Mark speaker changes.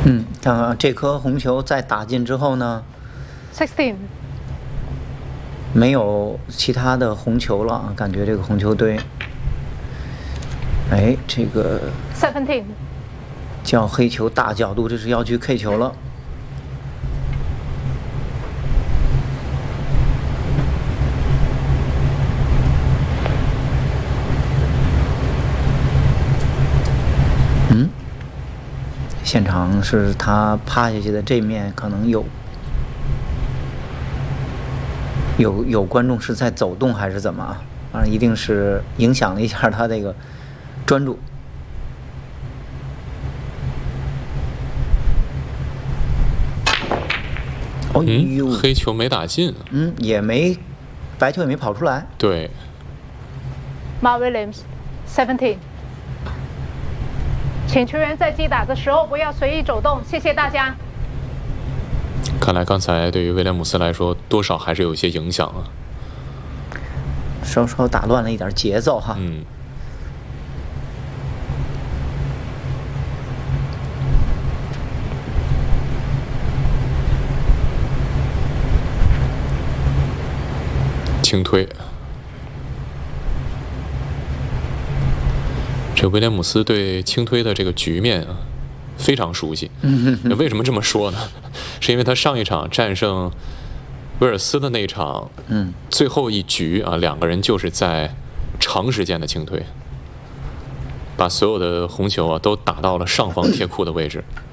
Speaker 1: 这颗红球在打进之后呢，
Speaker 2: 16.
Speaker 1: 没有其他的红球了啊，感觉这个红球队，哎，这个
Speaker 2: 17.
Speaker 1: 叫黑球大角度，这是要去 K 球了。现场是他趴下去的这面可能有观众是在走动还是怎么啊？反正一定是影响了一下他这个专注。哦呦，
Speaker 3: 黑球没打进，
Speaker 1: 也没白球也没跑出来。
Speaker 3: 对。
Speaker 2: Mark Williams, 17. 请球员在击打的时候不要随意走动，谢谢大家。
Speaker 3: 看来刚才对于威廉姆斯来说，多少还是有一些影响啊，
Speaker 1: 稍稍打乱了一点节奏哈。
Speaker 3: 轻推。这威廉姆斯对轻推的这个局面啊，非常熟悉。为什么这么说呢？是因为他上一场战胜威尔斯的那场，最后一局啊，两个人就是在长时间的轻推，把所有的红球啊都打到了上方贴库的位置。